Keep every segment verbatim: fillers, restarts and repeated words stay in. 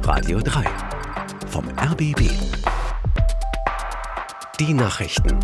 Radio drei vom R B B. Die Nachrichten.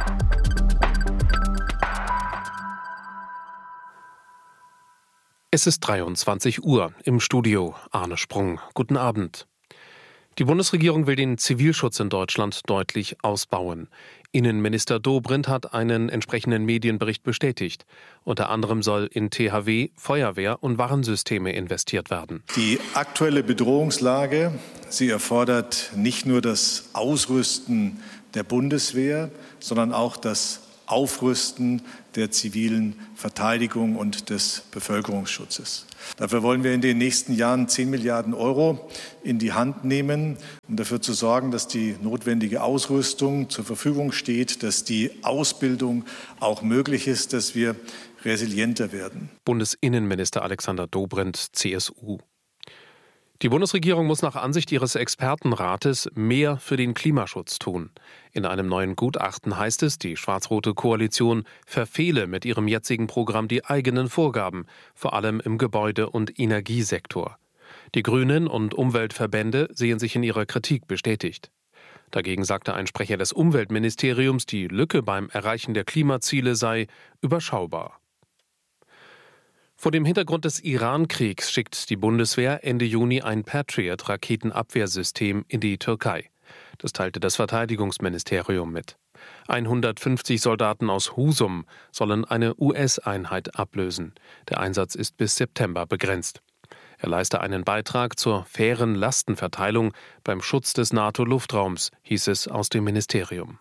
Es ist dreiundzwanzig Uhr, im Studio Arne Sprung. Guten Abend. Die Bundesregierung will den Zivilschutz in Deutschland deutlich ausbauen. Innenminister Dobrindt hat einen entsprechenden Medienbericht bestätigt. Unter anderem soll in T H W, Feuerwehr und Warnsysteme investiert werden. Die aktuelle Bedrohungslage, sie erfordert nicht nur das Ausrüsten der Bundeswehr, sondern auch das Aufrüsten der zivilen Verteidigung und des Bevölkerungsschutzes. Dafür wollen wir in den nächsten Jahren zehn Milliarden Euro in die Hand nehmen, um dafür zu sorgen, dass die notwendige Ausrüstung zur Verfügung steht, dass die Ausbildung auch möglich ist, dass wir resilienter werden. Bundesinnenminister Alexander Dobrindt, C S U. Die Bundesregierung muss nach Ansicht ihres Expertenrates mehr für den Klimaschutz tun. In einem neuen Gutachten heißt es, die schwarz-rote Koalition verfehle mit ihrem jetzigen Programm die eigenen Vorgaben, vor allem im Gebäude- und Energiesektor. Die Grünen und Umweltverbände sehen sich in ihrer Kritik bestätigt. Dagegen sagte ein Sprecher des Umweltministeriums, die Lücke beim Erreichen der Klimaziele sei überschaubar. Vor dem Hintergrund des Iran-Kriegs schickt die Bundeswehr Ende Juni ein Patriot-Raketenabwehrsystem in die Türkei. Das teilte das Verteidigungsministerium mit. hundertfünfzig Soldaten aus Husum sollen eine U S-Einheit ablösen. Der Einsatz ist bis September begrenzt. Er leiste einen Beitrag zur fairen Lastenverteilung beim Schutz des NATO-Luftraums, hieß es aus dem Ministerium.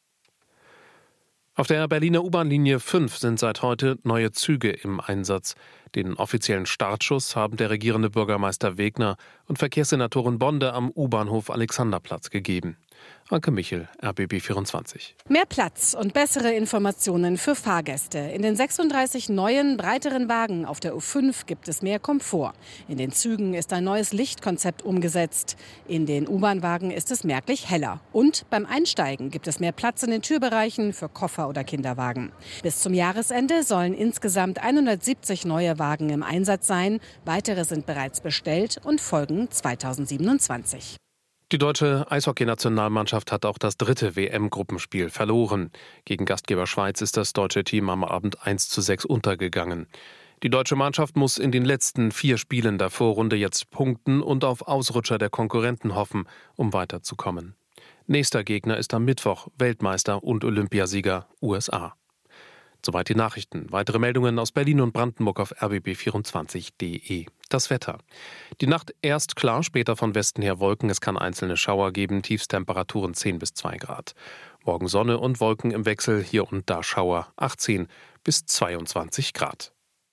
Auf der Berliner U-Bahn-Linie fünf sind seit heute neue Züge im Einsatz. Den offiziellen Startschuss haben der regierende Bürgermeister Wegner und Verkehrssenatorin Bonde am U-Bahnhof Alexanderplatz gegeben. Anke Michel, R B B vierundzwanzig. Mehr Platz und bessere Informationen für Fahrgäste. In den sechsunddreißig neuen, breiteren Wagen auf der U fünf gibt es mehr Komfort. In den Zügen ist ein neues Lichtkonzept umgesetzt. In den U-Bahn-Wagen ist es merklich heller. Und beim Einsteigen gibt es mehr Platz in den Türbereichen für Koffer oder Kinderwagen. Bis zum Jahresende sollen insgesamt hundertsiebzig neue Wagen im Einsatz sein. Weitere sind bereits bestellt und folgen zweitausendsiebenundzwanzig. Die deutsche Eishockey-Nationalmannschaft hat auch das dritte W M-Gruppenspiel verloren. Gegen Gastgeber Schweiz ist das deutsche Team am Abend eins zu sechs untergegangen. Die deutsche Mannschaft muss in den letzten vier Spielen der Vorrunde jetzt punkten und auf Ausrutscher der Konkurrenten hoffen, um weiterzukommen. Nächster Gegner ist am Mittwoch Weltmeister und Olympiasieger U S A. Soweit die Nachrichten. Weitere Meldungen aus Berlin und Brandenburg auf r b b vierundzwanzig punkt d e. Das Wetter. Die Nacht erst klar, später von Westen her Wolken. Es kann einzelne Schauer geben, Tiefstemperaturen zehn bis zwei Grad. Morgen Sonne und Wolken im Wechsel, hier und da Schauer, achtzehn bis zweiundzwanzig Grad.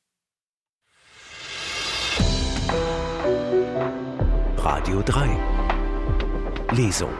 Radio drei. Lesung.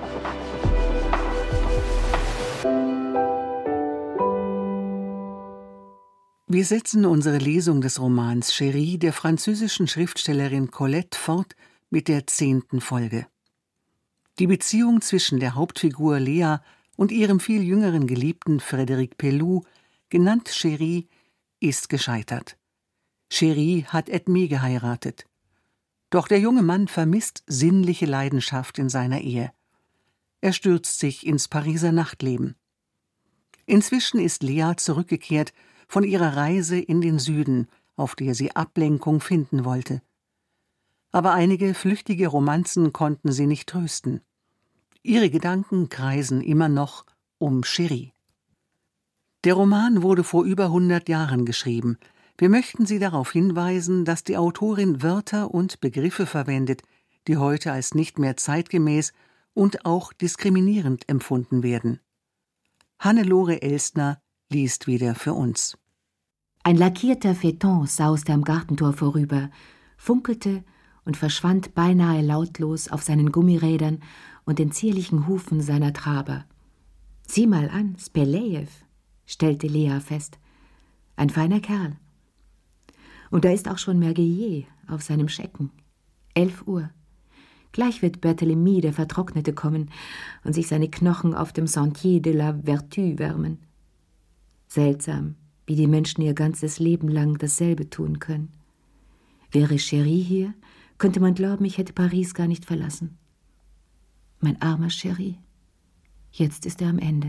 Wir setzen unsere Lesung des Romans Chérie der französischen Schriftstellerin Colette fort mit der zehnten Folge. Die Beziehung zwischen der Hauptfigur Lea und ihrem viel jüngeren Geliebten Frédéric Pelloux, genannt Chérie, ist gescheitert. Chérie hat Edmé geheiratet. Doch der junge Mann vermisst sinnliche Leidenschaft in seiner Ehe. Er stürzt sich ins Pariser Nachtleben. Inzwischen ist Lea zurückgekehrt von ihrer Reise in den Süden, auf der sie Ablenkung finden wollte. Aber einige flüchtige Romanzen konnten sie nicht trösten. Ihre Gedanken kreisen immer noch um Chérie. Der Roman wurde vor über hundert Jahren geschrieben. Wir möchten Sie darauf hinweisen, dass die Autorin Wörter und Begriffe verwendet, die heute als nicht mehr zeitgemäß und auch diskriminierend empfunden werden. Hannelore Elstner liest wieder für uns. Ein lackierter Phaeton sauste am Gartentor vorüber, funkelte und verschwand beinahe lautlos auf seinen Gummirädern und den zierlichen Hufen seiner Traber. »Sieh mal an, Spelejew«, stellte Lea fest. »Ein feiner Kerl.« Und da ist auch schon Merguillier auf seinem Schecken. Elf Uhr. Gleich wird Berthélemy, der Vertrocknete, kommen und sich seine Knochen auf dem Sentier de la Vertu wärmen. Seltsam, wie die Menschen ihr ganzes Leben lang dasselbe tun können. Wäre Chérie hier, könnte man glauben, ich hätte Paris gar nicht verlassen. Mein armer Cherie, jetzt ist er am Ende.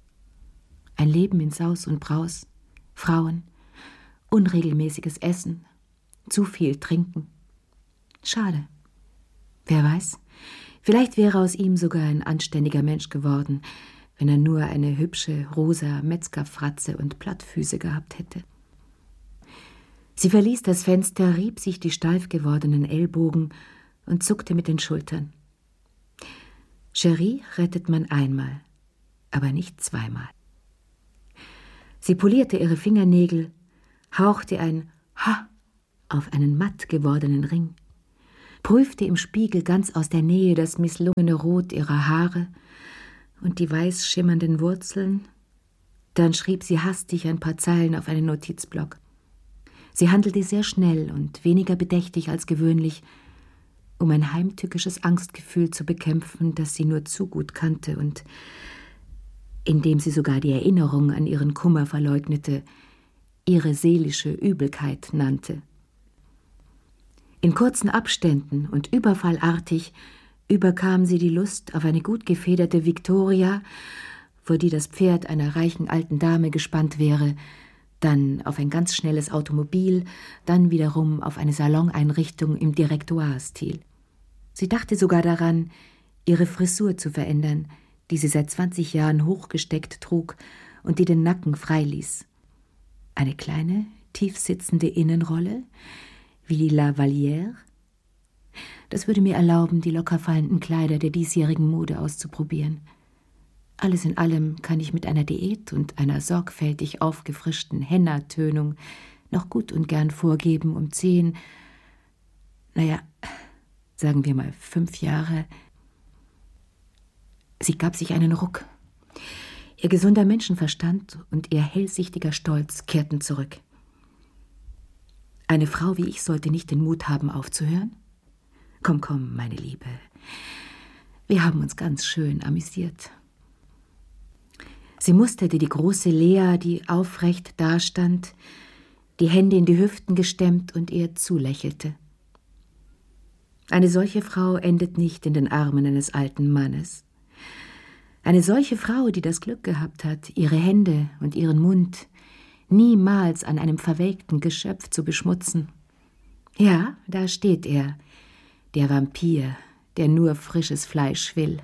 Ein Leben in Saus und Braus, Frauen, unregelmäßiges Essen, zu viel Trinken. Schade. Wer weiß, vielleicht wäre aus ihm sogar ein anständiger Mensch geworden, wenn er nur eine hübsche, rosa Metzgerfratze und Plattfüße gehabt hätte. Sie verließ das Fenster, rieb sich die steif gewordenen Ellbogen und zuckte mit den Schultern. Cherie rettet man einmal, aber nicht zweimal. Sie polierte ihre Fingernägel, hauchte ein Ha auf einen matt gewordenen Ring, prüfte im Spiegel ganz aus der Nähe das misslungene Rot ihrer Haare und die weiß schimmernden Wurzeln. Dann schrieb sie hastig ein paar Zeilen auf einen Notizblock. Sie handelte sehr schnell und weniger bedächtig als gewöhnlich, um ein heimtückisches Angstgefühl zu bekämpfen, das sie nur zu gut kannte und, indem sie sogar die Erinnerung an ihren Kummer verleugnete, ihre seelische Übelkeit nannte. In kurzen Abständen und überfallartig überkam sie die Lust auf eine gut gefederte Victoria, vor die das Pferd einer reichen alten Dame gespannt wäre, dann auf ein ganz schnelles Automobil, dann wiederum auf eine Saloneinrichtung im Direktoire-Stil. Sie dachte sogar daran, ihre Frisur zu verändern, die sie seit zwanzig Jahren hochgesteckt trug und die den Nacken freiließ. Eine kleine, tiefsitzende Innenrolle, wie die La Vallière. Das würde mir erlauben, die locker fallenden Kleider der diesjährigen Mode auszuprobieren. Alles in allem kann ich mit einer Diät und einer sorgfältig aufgefrischten Henna-Tönung noch gut und gern vorgeben, um zehn, naja, sagen wir mal fünf Jahre. Sie gab sich einen Ruck. Ihr gesunder Menschenverstand und ihr hellsichtiger Stolz kehrten zurück. Eine Frau wie ich sollte nicht den Mut haben, aufzuhören? Komm, komm, meine Liebe. Wir haben uns ganz schön amüsiert. Sie musterte die große Lea, die aufrecht dastand, die Hände in die Hüften gestemmt und ihr zulächelte. Eine solche Frau endet nicht in den Armen eines alten Mannes. Eine solche Frau, die das Glück gehabt hat, ihre Hände und ihren Mund niemals an einem verwelkten Geschöpf zu beschmutzen. Ja, da steht er, der Vampir, der nur frisches Fleisch will.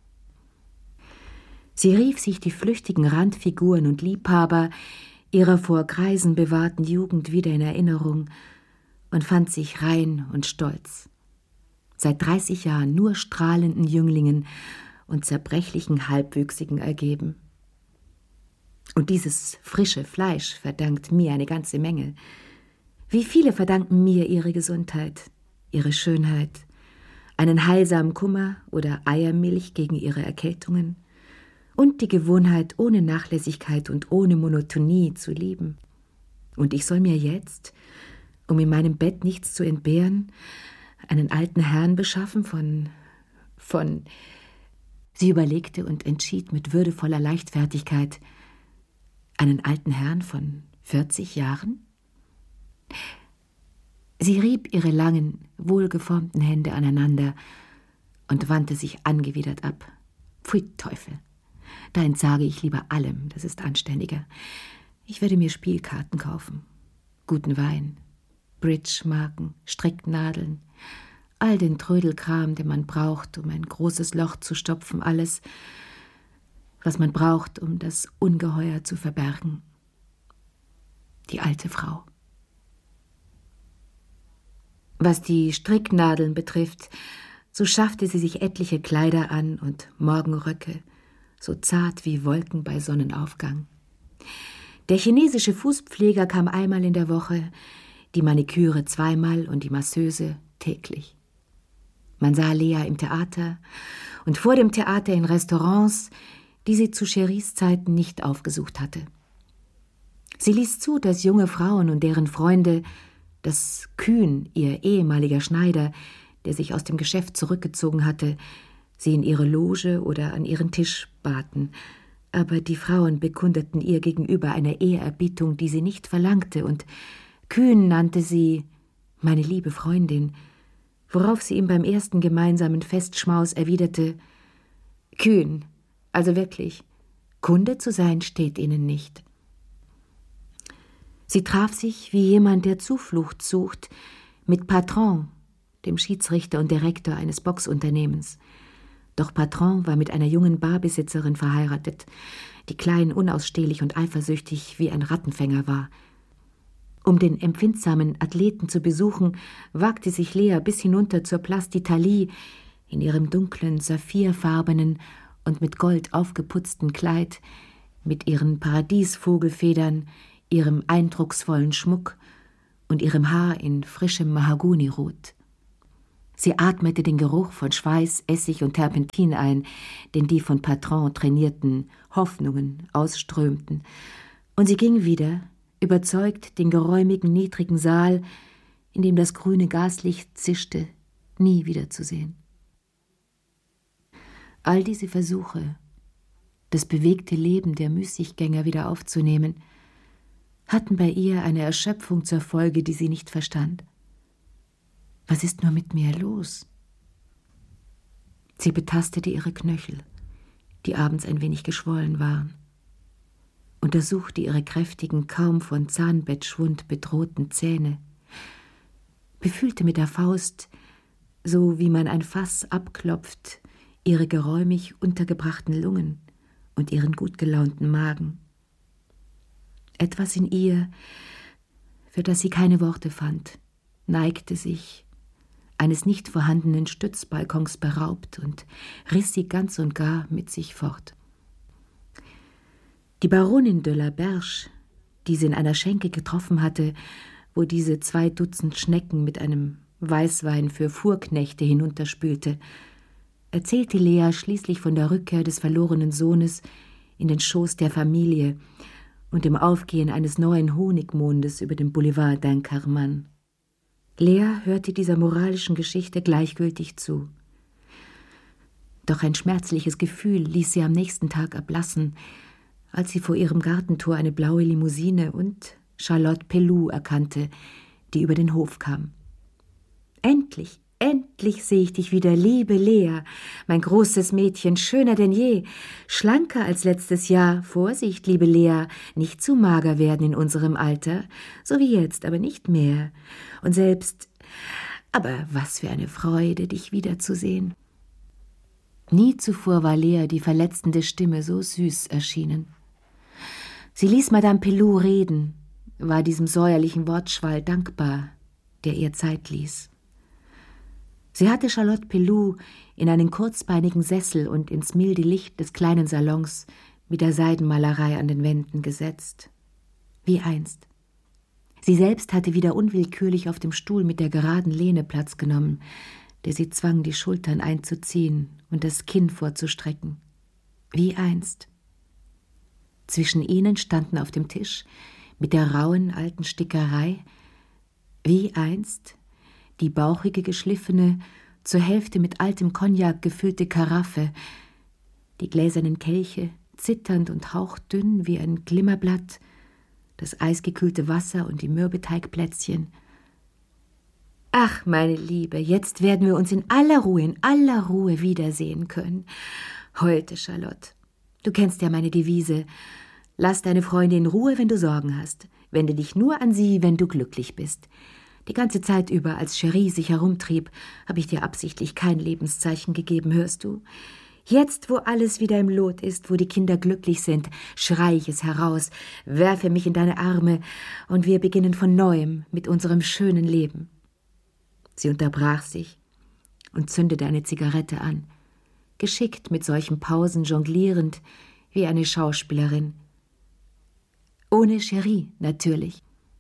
Sie rief sich die flüchtigen Randfiguren und Liebhaber ihrer vor Greisen bewahrten Jugend wieder in Erinnerung und fand sich rein und stolz. Seit dreißig Jahren nur strahlenden Jünglingen und zerbrechlichen Halbwüchsigen ergeben. Und dieses frische Fleisch verdankt mir eine ganze Menge. Wie viele verdanken mir ihre Gesundheit, ihre Schönheit, einen heilsamen Kummer oder Eiermilch gegen ihre Erkältungen und die Gewohnheit, ohne Nachlässigkeit und ohne Monotonie zu lieben. Und ich soll mir jetzt, um in meinem Bett nichts zu entbehren, einen alten Herrn beschaffen von, von... Sie überlegte und entschied mit würdevoller Leichtfertigkeit, einen alten Herrn von vierzig Jahren? Sie rieb ihre langen, wohlgeformten Hände aneinander und wandte sich angewidert ab. Pfui Teufel, da entsage ich lieber allem, das ist anständiger. Ich werde mir Spielkarten kaufen, guten Wein, Bridge-Marken, Stricknadeln, all den Trödelkram, den man braucht, um ein großes Loch zu stopfen, alles, was man braucht, um das Ungeheuer zu verbergen. Die alte Frau. Was die Stricknadeln betrifft, so schaffte sie sich etliche Kleider an und Morgenröcke, so zart wie Wolken bei Sonnenaufgang. Der chinesische Fußpfleger kam einmal in der Woche, die Maniküre zweimal und die Masseuse täglich. Man sah Lea im Theater und vor dem Theater in Restaurants, die sie zu Cheries Zeiten nicht aufgesucht hatte. Sie ließ zu, dass junge Frauen und deren Freunde, dass Kühn, ihr ehemaliger Schneider, der sich aus dem Geschäft zurückgezogen hatte, sie in ihre Loge oder an ihren Tisch baten. Aber die Frauen bekundeten ihr gegenüber eine Ehrerbietung, die sie nicht verlangte, und Kühn nannte sie meine liebe Freundin, worauf sie ihm beim ersten gemeinsamen Festschmaus erwiderte: »Kühn, also wirklich, Kunde zu sein steht Ihnen nicht.« Sie traf sich, wie jemand, der Zuflucht sucht, mit Patron, dem Schiedsrichter und Direktor eines Boxunternehmens. Doch Patron war mit einer jungen Barbesitzerin verheiratet, die klein, unausstehlich und eifersüchtig wie ein Rattenfänger war. Um den empfindsamen Athleten zu besuchen, wagte sich Lea bis hinunter zur Place d'Italie in ihrem dunklen, saphirfarbenen und mit Gold aufgeputzten Kleid, mit ihren Paradiesvogelfedern, ihrem eindrucksvollen Schmuck und ihrem Haar in frischem Mahagonirot. Sie atmete den Geruch von Schweiß, Essig und Terpentin ein, den die von Patron trainierten Hoffnungen ausströmten, und sie ging wieder, überzeugt, den geräumigen, niedrigen Saal, in dem das grüne Gaslicht zischte, nie wiederzusehen. All diese Versuche, das bewegte Leben der Müßiggänger wieder aufzunehmen, hatten bei ihr eine Erschöpfung zur Folge, die sie nicht verstand. Was ist nur mit mir los? Sie betastete ihre Knöchel, die abends ein wenig geschwollen waren, untersuchte ihre kräftigen, kaum von Zahnbettschwund bedrohten Zähne, befühlte mit der Faust, so wie man ein Fass abklopft, ihre geräumig untergebrachten Lungen und ihren gut gelaunten Magen. Etwas in ihr, für das sie keine Worte fand, neigte sich, eines nicht vorhandenen Stützbalkons beraubt, und riss sie ganz und gar mit sich fort. Die Baronin de la Berge, die sie in einer Schenke getroffen hatte, wo diese zwei Dutzend Schnecken mit einem Weißwein für Fuhrknechte hinunterspülte, erzählte Lea schließlich von der Rückkehr des verlorenen Sohnes in den Schoß der Familie und dem Aufgehen eines neuen Honigmondes über dem Boulevard d'Incarman. Lea hörte dieser moralischen Geschichte gleichgültig zu. Doch ein schmerzliches Gefühl ließ sie am nächsten Tag erblassen, als sie vor ihrem Gartentor eine blaue Limousine und Charlotte Pelloux erkannte, die über den Hof kam. »Endlich, endlich sehe ich dich wieder, liebe Lea, mein großes Mädchen, schöner denn je, schlanker als letztes Jahr. Vorsicht, liebe Lea, nicht zu mager werden in unserem Alter, so wie jetzt, aber nicht mehr. Und selbst, aber was für eine Freude, dich wiederzusehen.« Nie zuvor war Lea die verletzende Stimme so süß erschienen. Sie ließ Madame Pelloux reden, war diesem säuerlichen Wortschwall dankbar, der ihr Zeit ließ. Sie hatte Charlotte Pelloux in einen kurzbeinigen Sessel und ins milde Licht des kleinen Salons mit der Seidenmalerei an den Wänden gesetzt. Wie einst. Sie selbst hatte wieder unwillkürlich auf dem Stuhl mit der geraden Lehne Platz genommen, der sie zwang, die Schultern einzuziehen und das Kinn vorzustrecken. Wie einst. Zwischen ihnen standen auf dem Tisch, mit der rauen alten Stickerei, wie einst, die bauchige, geschliffene, zur Hälfte mit altem Cognac gefüllte Karaffe, die gläsernen Kelche, zitternd und hauchdünn wie ein Glimmerblatt, das eisgekühlte Wasser und die Mürbeteigplätzchen. »Ach, meine Liebe, jetzt werden wir uns in aller Ruhe, in aller Ruhe wiedersehen können. Heute, Charlotte. Du kennst ja meine Devise. Lass deine Freunde in Ruhe, wenn du Sorgen hast. Wende dich nur an sie, wenn du glücklich bist. Die ganze Zeit über, als Cherie sich herumtrieb, habe ich dir absichtlich kein Lebenszeichen gegeben, hörst du? Jetzt, wo alles wieder im Lot ist, wo die Kinder glücklich sind, schrei ich es heraus, werfe mich in deine Arme und wir beginnen von Neuem mit unserem schönen Leben.« Sie unterbrach sich und zündete eine Zigarette an, geschickt mit solchen Pausen jonglierend wie eine Schauspielerin. Ohne Cherie, natürlich.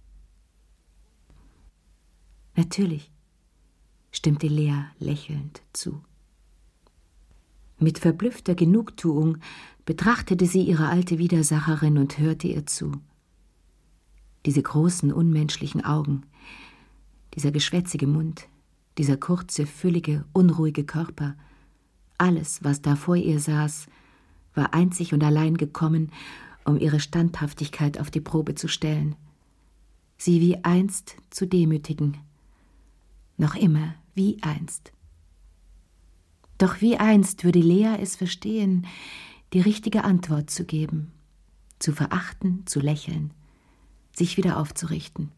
Natürlich, stimmte Lea lächelnd zu. Mit verblüffter Genugtuung betrachtete sie ihre alte Widersacherin und hörte ihr zu. Diese großen, unmenschlichen Augen, dieser geschwätzige Mund, dieser kurze, füllige, unruhige Körper, alles, was da vor ihr saß, war einzig und allein gekommen, um ihre Standhaftigkeit auf die Probe zu stellen, sie wie einst zu demütigen, noch immer wie einst. Doch wie einst würde Lea es verstehen, die richtige Antwort zu geben, zu verachten, zu lächeln, sich wieder aufzurichten.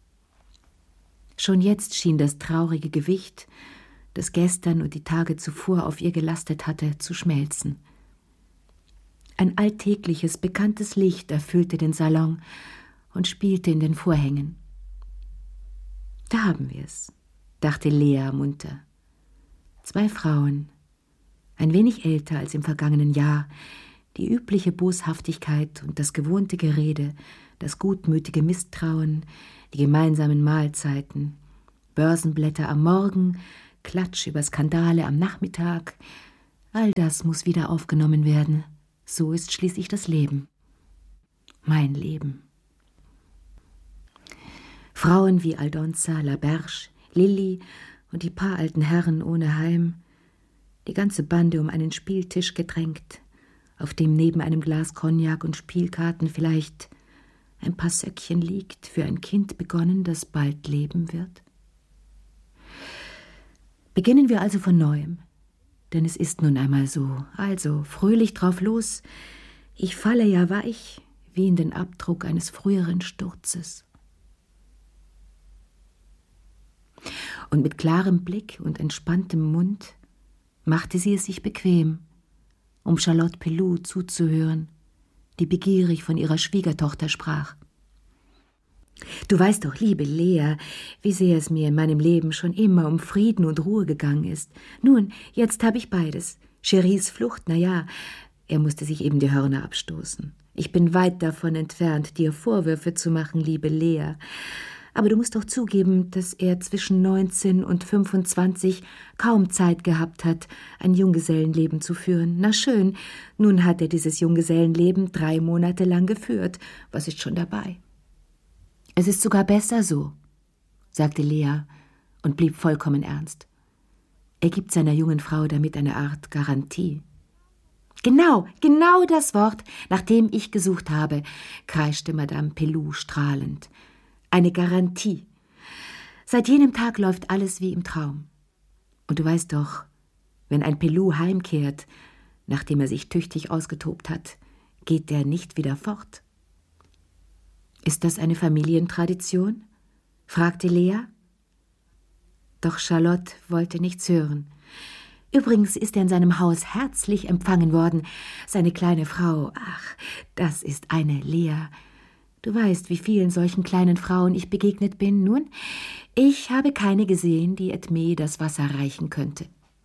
Schon jetzt schien das traurige Gewicht, das gestern und die Tage zuvor auf ihr gelastet hatte, zu schmelzen. Ein alltägliches, bekanntes Licht erfüllte den Salon und spielte in den Vorhängen. Da haben wir es, dachte Lea munter. Zwei Frauen, ein wenig älter als im vergangenen Jahr, die übliche Boshaftigkeit und das gewohnte Gerede, das gutmütige Misstrauen, die gemeinsamen Mahlzeiten, Börsenblätter am Morgen, Klatsch über Skandale am Nachmittag, all das muss wieder aufgenommen werden. So ist schließlich das Leben. Mein Leben. Frauen wie Aldonza, Laberge, Lilli und die paar alten Herren ohne Heim, die ganze Bande um einen Spieltisch gedrängt, auf dem neben einem Glas Cognac und Spielkarten vielleicht ein paar Söckchen liegt, für ein Kind begonnen, das bald leben wird. Beginnen wir also von Neuem, denn es ist nun einmal so. Also, fröhlich drauf los, ich falle ja weich, wie in den Abdruck eines früheren Sturzes. Und mit klarem Blick und entspanntem Mund machte sie es sich bequem, um Charlotte Pelloux zuzuhören, die begierig von ihrer Schwiegertochter sprach. »Du weißt doch, liebe Lea, wie sehr es mir in meinem Leben schon immer um Frieden und Ruhe gegangen ist. Nun, jetzt habe ich beides. Cheries Flucht, na ja, er musste sich eben die Hörner abstoßen. Ich bin weit davon entfernt, dir Vorwürfe zu machen, liebe Lea. Aber du musst doch zugeben, dass er zwischen neunzehn und fünfundzwanzig kaum Zeit gehabt hat, ein Junggesellenleben zu führen. Na schön, nun hat er dieses Junggesellenleben drei Monate lang geführt. Was ist schon dabei?« »Es ist sogar besser so«, sagte Lea und blieb vollkommen ernst. Er gibt seiner jungen Frau damit eine Art Garantie. »Genau, genau das Wort, nach dem ich gesucht habe«, kreischte Madame Pelloux strahlend. »Eine Garantie. Seit jenem Tag läuft alles wie im Traum. Und du weißt doch, wenn ein Pelloux heimkehrt, nachdem er sich tüchtig ausgetobt hat, geht der nicht wieder fort.« »Ist das eine Familientradition?« fragte Lea. Doch Charlotte wollte nichts hören. Übrigens ist er in seinem Haus herzlich empfangen worden. Seine kleine Frau, ach, das ist eine Lea. Du weißt, wie vielen solchen kleinen Frauen ich begegnet bin. Nun, ich habe keine gesehen, die Edmé das Wasser reichen könnte.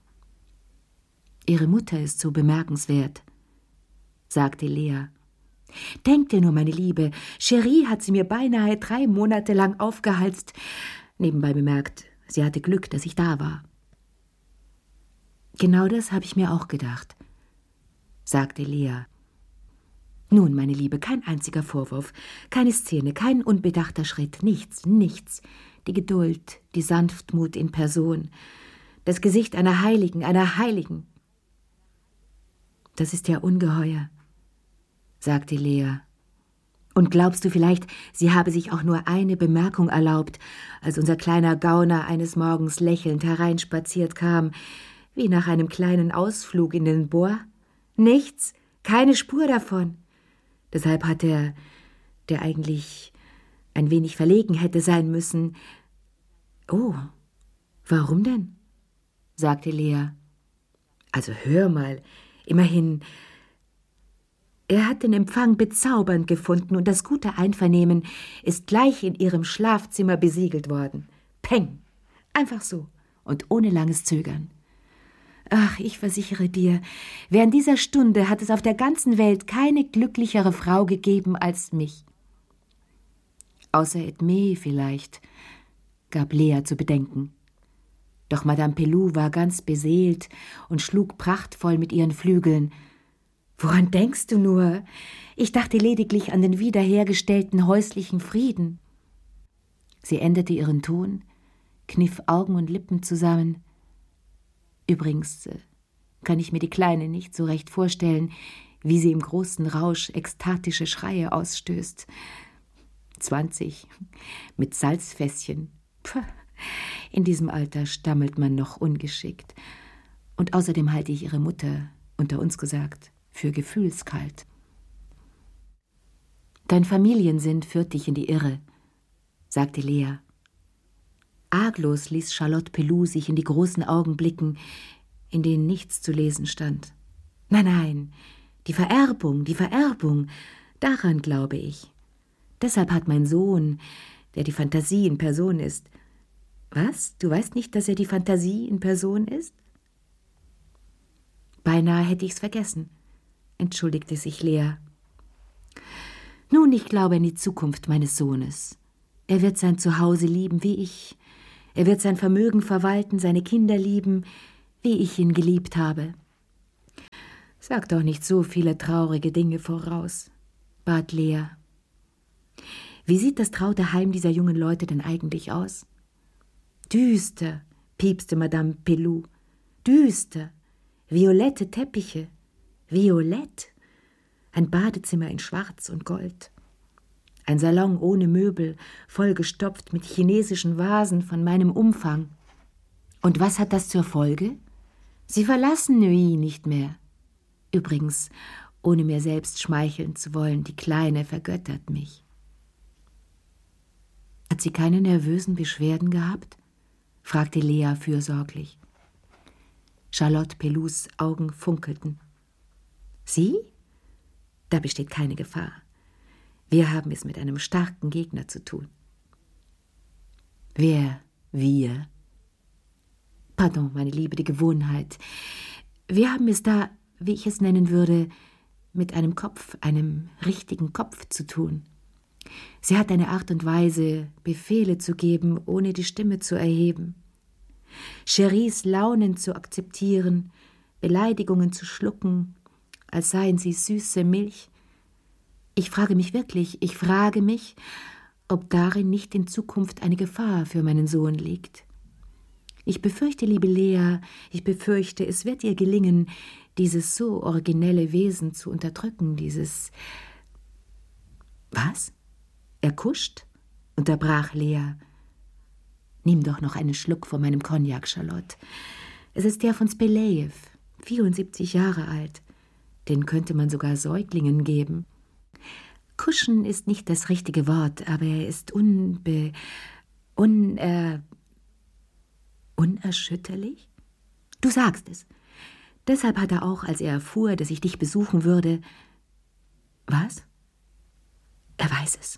Ihre Mutter ist so bemerkenswert, sagte Lea. Denk dir nur, meine Liebe, Cherie hat sie mir beinahe drei Monate lang aufgehalst. Nebenbei bemerkt, sie hatte Glück, dass ich da war. Genau das habe ich mir auch gedacht, sagte Lea. Nun, meine Liebe, kein einziger Vorwurf, keine Szene, kein unbedachter Schritt, nichts, nichts. Die Geduld, die Sanftmut in Person, das Gesicht einer Heiligen, einer Heiligen. Das ist ja ungeheuer, sagte Lea. Und glaubst du vielleicht, sie habe sich auch nur eine Bemerkung erlaubt, als unser kleiner Gauner eines Morgens lächelnd hereinspaziert kam, wie nach einem kleinen Ausflug in den Bois? Nichts, keine Spur davon. Deshalb hat er, der eigentlich ein wenig verlegen hätte sein müssen. »Oh, warum denn?« sagte Lea. »Also hör mal, immerhin, er hat den Empfang bezaubernd gefunden und das gute Einvernehmen ist gleich in ihrem Schlafzimmer besiegelt worden. Peng, einfach so und ohne langes Zögern. Ach, ich versichere dir, während dieser Stunde hat es auf der ganzen Welt keine glücklichere Frau gegeben als mich.« »Außer Edmé vielleicht«, gab Lea zu bedenken. Doch Madame Pelloux war ganz beseelt und schlug prachtvoll mit ihren Flügeln. »Woran denkst du nur? Ich dachte lediglich an den wiederhergestellten häuslichen Frieden.« Sie änderte ihren Ton, kniff Augen und Lippen zusammen. Übrigens kann ich mir die Kleine nicht so recht vorstellen, wie sie im großen Rausch ekstatische Schreie ausstößt. Zwanzig, mit Salzfässchen. Puh, In diesem Alter stammelt man noch ungeschickt. Und außerdem halte ich ihre Mutter, unter uns gesagt, für gefühlskalt. »Dein Familiensinn führt dich in die Irre«, sagte Lea. Arglos ließ Charlotte Pelou sich in die großen Augen blicken, in denen nichts zu lesen stand. »Nein, nein, die Vererbung, die Vererbung, daran glaube ich. Deshalb hat mein Sohn, der die Fantasie in Person ist...« »Was? Du weißt nicht, dass er die Fantasie in Person ist?« »Beinahe hätte ich's vergessen«, entschuldigte sich Lea. »Nun, ich glaube an die Zukunft meines Sohnes. Er wird sein Zuhause lieben wie ich. Er wird sein Vermögen verwalten, seine Kinder lieben, wie ich ihn geliebt habe.« »Sag doch nicht so viele traurige Dinge voraus«, bat Lea. »Wie sieht das traute Heim dieser jungen Leute denn eigentlich aus?« »Düster«, piepste Madame Pelou. »Düster. Violette Teppiche. Violett. Ein Badezimmer in Schwarz und Gold. Ein Salon ohne Möbel, vollgestopft mit chinesischen Vasen von meinem Umfang. Und was hat das zur Folge? Sie verlassen Neuilly nicht mehr. Übrigens, ohne mir selbst schmeicheln zu wollen, die Kleine vergöttert mich.« »Hat sie keine nervösen Beschwerden gehabt?« fragte Lea fürsorglich. Charlotte Pelous Augen funkelten. »Sie? Da besteht keine Gefahr. Wir haben es mit einem starken Gegner zu tun.« »Wer? Wir?« »Pardon, meine Liebe, die Gewohnheit. Wir haben es da, wie ich es nennen würde, mit einem Kopf, einem richtigen Kopf zu tun. Sie hat eine Art und Weise, Befehle zu geben, ohne die Stimme zu erheben. Cheries Launen zu akzeptieren, Beleidigungen zu schlucken, als seien sie süße Milch. Ich frage mich wirklich, ich frage mich, ob darin nicht in Zukunft eine Gefahr für meinen Sohn liegt. Ich befürchte, liebe Lea, ich befürchte, es wird ihr gelingen, dieses so originelle Wesen zu unterdrücken, dieses... »Was? Er kuscht?« unterbrach Lea. »Nimm doch noch einen Schluck von meinem Cognac, Charlotte. Es ist der von Spelejew, vierundsiebzig Jahre alt. Den könnte man sogar Säuglingen geben. Kuschen ist nicht das richtige Wort, aber er ist unbe... uner... unerschütterlich? Du sagst es. Deshalb hat er auch, als er erfuhr, dass ich dich besuchen würde... Was? Er weiß es.«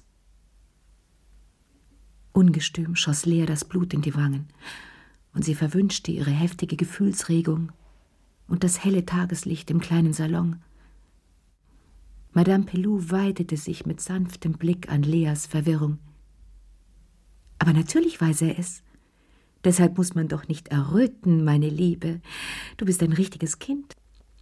Ungestüm schoss Lea das Blut in die Wangen, und sie verwünschte ihre heftige Gefühlsregung und das helle Tageslicht im kleinen Salon. Madame Pelou weidete sich mit sanftem Blick an Leas Verwirrung. »Aber natürlich weiß er es. Deshalb muss man doch nicht erröten, meine Liebe. Du bist ein richtiges Kind.«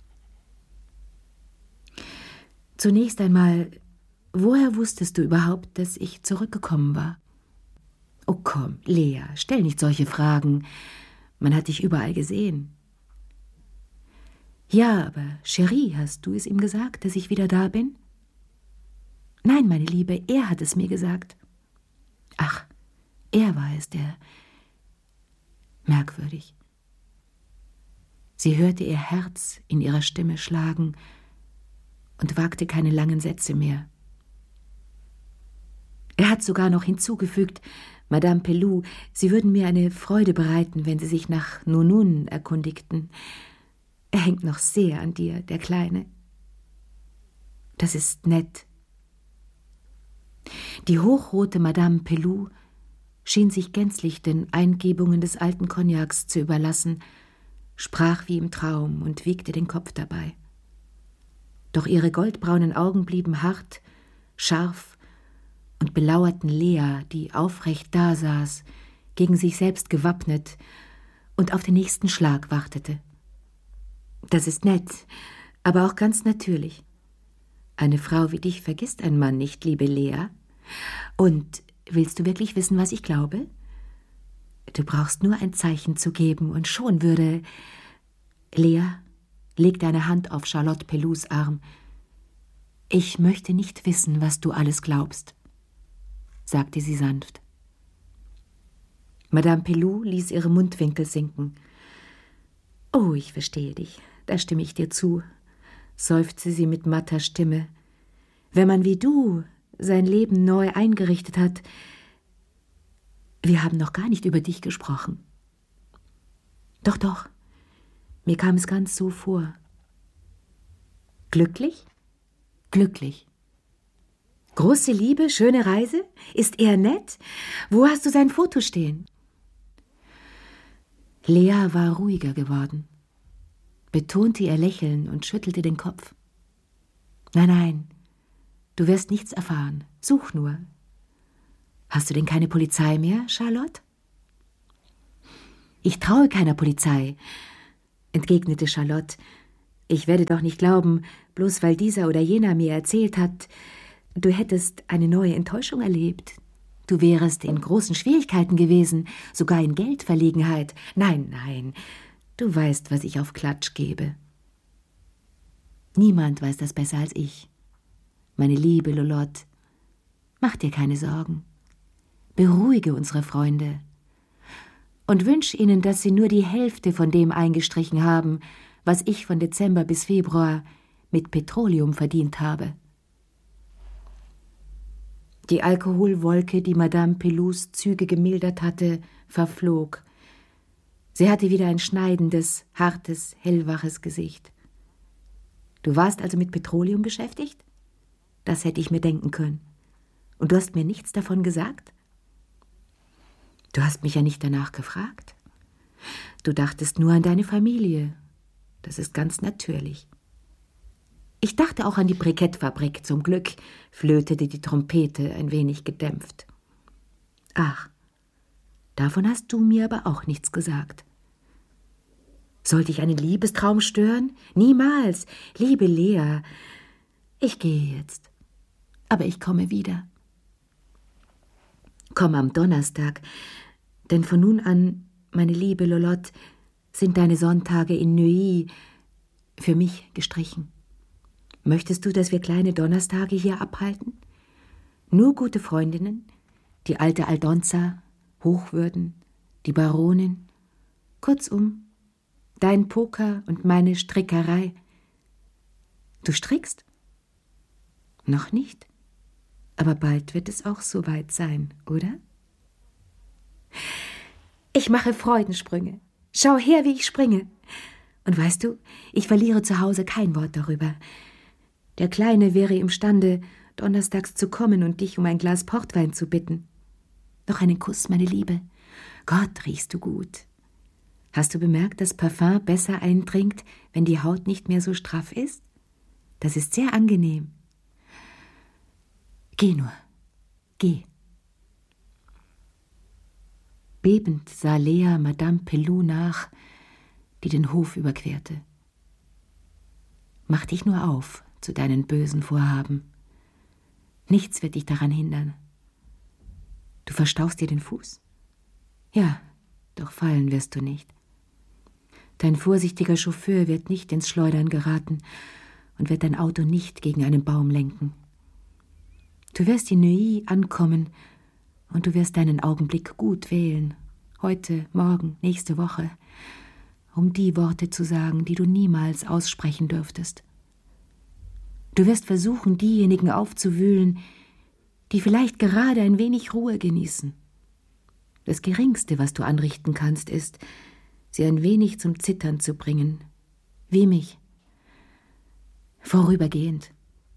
»Zunächst einmal, woher wusstest du überhaupt, dass ich zurückgekommen war?« »Oh komm, Lea, stell nicht solche Fragen. Man hat dich überall gesehen.« »Ja, aber Cherie, hast du es ihm gesagt, dass ich wieder da bin?« »Nein, meine Liebe, er hat es mir gesagt.« »Ach, er war es, der...« Merkwürdig. Sie hörte ihr Herz in ihrer Stimme schlagen und wagte keine langen Sätze mehr. Er hat sogar noch hinzugefügt, Madame Pelou, Sie würden mir eine Freude bereiten, wenn Sie sich nach Nunun erkundigten. Er hängt noch sehr an dir, der Kleine. Das ist nett. Die hochrote Madame Pelou schien sich gänzlich den Eingebungen des alten Cognacs zu überlassen, sprach wie im Traum und wiegte den Kopf dabei. Doch ihre goldbraunen Augen blieben hart, scharf und belauerten Lea, die aufrecht dasaß, gegen sich selbst gewappnet und auf den nächsten Schlag wartete. »Das ist nett, aber auch ganz natürlich. Eine Frau wie dich vergisst ein Mann nicht, liebe Lea. Und willst du wirklich wissen, was ich glaube? Du brauchst nur ein Zeichen zu geben, und schon würde... Lea, leg deine Hand auf Charlotte Pelous Arm. Ich möchte nicht wissen, was du alles glaubst«, sagte sie sanft. Madame Pelou ließ ihre Mundwinkel sinken. »Oh, ich verstehe dich, da stimme ich dir zu«, seufzte sie mit matter Stimme. »Wenn man wie du sein Leben neu eingerichtet hat. Wir haben noch gar nicht über dich gesprochen.« »Doch, doch, mir kam es ganz so vor.« »Glücklich?« »Glücklich.« »Große Liebe, schöne Reise? Ist er nett? Wo hast du sein Foto stehen?« Lea war ruhiger geworden, betonte ihr Lächeln und schüttelte den Kopf. »Nein, nein, du wirst nichts erfahren. Such nur. Hast du denn keine Polizei mehr, Charlotte?« »Ich traue keiner Polizei«, entgegnete Charlotte. »Ich werde doch nicht glauben, bloß weil dieser oder jener mir erzählt hat, du hättest eine neue Enttäuschung erlebt. Du wärest in großen Schwierigkeiten gewesen, sogar in Geldverlegenheit. Nein, nein, du weißt, was ich auf Klatsch gebe.« »Niemand weiß das besser als ich. Meine liebe Lolotte, mach dir keine Sorgen. Beruhige unsere Freunde und wünsch ihnen, dass sie nur die Hälfte von dem eingestrichen haben, was ich von Dezember bis Februar mit Petroleum verdient habe.« Die Alkoholwolke, die Madame Pelous Züge gemildert hatte, verflog. Sie hatte wieder ein schneidendes, hartes, hellwaches Gesicht. »Du warst also mit Petroleum beschäftigt? Das hätte ich mir denken können. Und du hast mir nichts davon gesagt?« »Du hast mich ja nicht danach gefragt. Du dachtest nur an deine Familie. Das ist ganz natürlich.« »Ich dachte auch an die Brikettfabrik, zum Glück«, flötete die Trompete ein wenig gedämpft. »Ach, davon hast du mir aber auch nichts gesagt.« »Sollte ich einen Liebestraum stören? Niemals, liebe Lea. Ich gehe jetzt, aber ich komme wieder.« »Komm am Donnerstag, denn von nun an, meine liebe Lolotte, sind deine Sonntage in Neuilly für mich gestrichen. Möchtest du, dass wir kleine Donnerstage hier abhalten? Nur gute Freundinnen, die alte Aldonza, Hochwürden, die Baronin, kurzum, dein Poker und meine Strickerei.« »Du strickst?« »Noch nicht, aber bald wird es auch so weit sein, oder?« »Ich mache Freudensprünge. Schau her, wie ich springe. Und weißt du, ich verliere zu Hause kein Wort darüber. Der Kleine wäre imstande, donnerstags zu kommen und dich um ein Glas Portwein zu bitten. Noch einen Kuss, meine Liebe. Gott, riechst du gut. Hast du bemerkt, dass Parfum besser eindringt, wenn die Haut nicht mehr so straff ist? Das ist sehr angenehm. Geh nur, geh.« Bebend sah Lea Madame Pelou nach, die den Hof überquerte. »Mach dich nur auf zu deinen bösen Vorhaben. Nichts wird dich daran hindern. Du verstauchst dir den Fuß? Ja, doch fallen wirst du nicht. Dein vorsichtiger Chauffeur wird nicht ins Schleudern geraten und wird dein Auto nicht gegen einen Baum lenken. Du wirst in Neuilly ankommen und du wirst deinen Augenblick gut wählen, heute, morgen, nächste Woche, um die Worte zu sagen, die du niemals aussprechen dürftest. Du wirst versuchen, diejenigen aufzuwühlen, die vielleicht gerade ein wenig Ruhe genießen. Das Geringste, was du anrichten kannst, ist, sie ein wenig zum Zittern zu bringen, wie mich, vorübergehend.«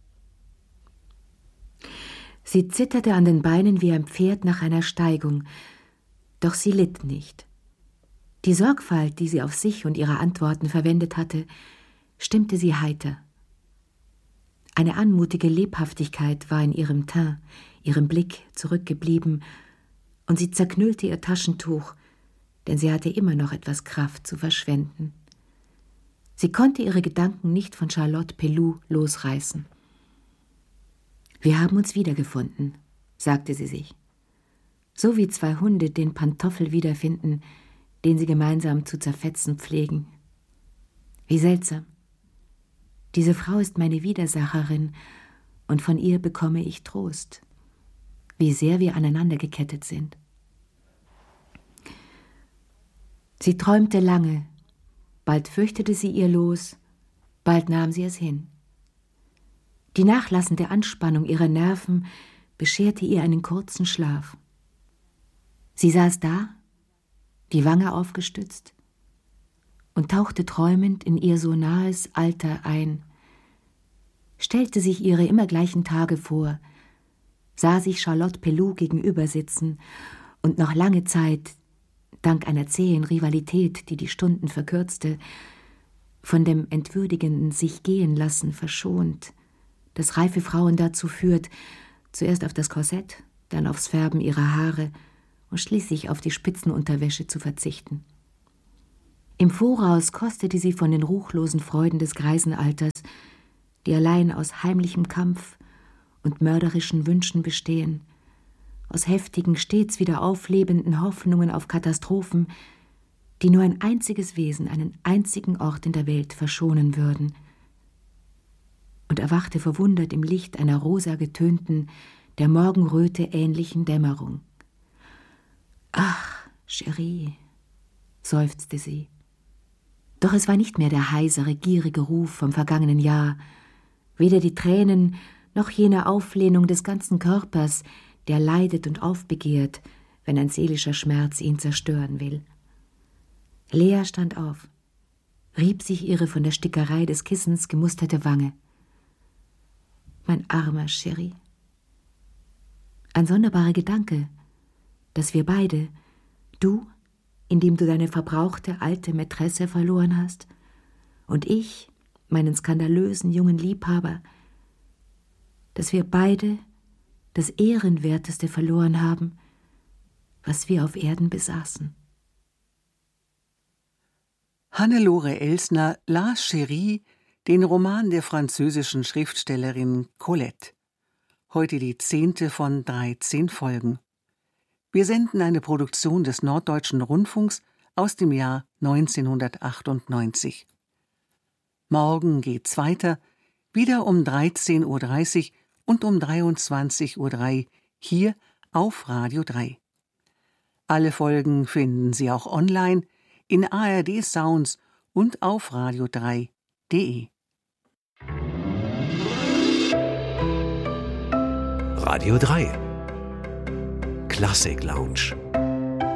Sie zitterte an den Beinen wie ein Pferd nach einer Steigung, doch sie litt nicht. Die Sorgfalt, die sie auf sich und ihre Antworten verwendet hatte, stimmte sie heiter. Eine anmutige Lebhaftigkeit war in ihrem Teint, ihrem Blick zurückgeblieben, und sie zerknüllte ihr Taschentuch, denn sie hatte immer noch etwas Kraft zu verschwenden. Sie konnte ihre Gedanken nicht von Charlotte Pelou losreißen. »Wir haben uns wiedergefunden«, sagte sie sich. »So wie zwei Hunde den Pantoffel wiederfinden, den sie gemeinsam zu zerfetzen pflegen. Wie seltsam. Diese Frau ist meine Widersacherin, und von ihr bekomme ich Trost. Wie sehr wir aneinander gekettet sind.« Sie träumte lange, bald fürchtete sie ihr Los, bald nahm sie es hin. Die nachlassende Anspannung ihrer Nerven bescherte ihr einen kurzen Schlaf. Sie saß da, die Wange aufgestützt, und tauchte träumend in ihr so nahes Alter ein, stellte sich ihre immer gleichen Tage vor, sah sich Charlotte Pelloux gegenüber sitzen und noch lange Zeit, dank einer zähen Rivalität, die die Stunden verkürzte, von dem entwürdigenden Sich-gehen-lassen verschont, das reife Frauen dazu führt, zuerst auf das Korsett, dann aufs Färben ihrer Haare und schließlich auf die Spitzenunterwäsche zu verzichten. Im Voraus kostete sie von den ruchlosen Freuden des Greisenalters, die allein aus heimlichem Kampf und mörderischen Wünschen bestehen, aus heftigen, stets wieder auflebenden Hoffnungen auf Katastrophen, die nur ein einziges Wesen, einen einzigen Ort in der Welt verschonen würden, und erwachte verwundert im Licht einer rosa getönten, der Morgenröte ähnlichen Dämmerung. »Ach, Cherie«, seufzte sie. Doch es war nicht mehr der heisere, gierige Ruf vom vergangenen Jahr, weder die Tränen noch jene Auflehnung des ganzen Körpers, der leidet und aufbegehrt, wenn ein seelischer Schmerz ihn zerstören will. Lea stand auf, rieb sich ihre von der Stickerei des Kissens gemusterte Wange. »Mein armer Cherie«. Ein sonderbarer Gedanke, dass wir beide, du, indem du deine verbrauchte alte Mätresse verloren hast, und ich, meinen skandalösen jungen Liebhaber, dass wir beide das Ehrenwerteste verloren haben, was wir auf Erden besaßen. Hannelore Elsner las Cherie, den Roman der französischen Schriftstellerin Colette. Heute die zehnte von dreizehn Folgen. Wir senden eine Produktion des Norddeutschen Rundfunks aus dem Jahr neunzehnhundertachtundneunzig. Morgen geht's weiter, wieder um dreizehn Uhr dreißig und um dreiundzwanzig Uhr drei hier auf Radio drei. Alle Folgen finden Sie auch online in A R D Sounds und auf radio drei punkt de. Radio drei Klassik Lounge.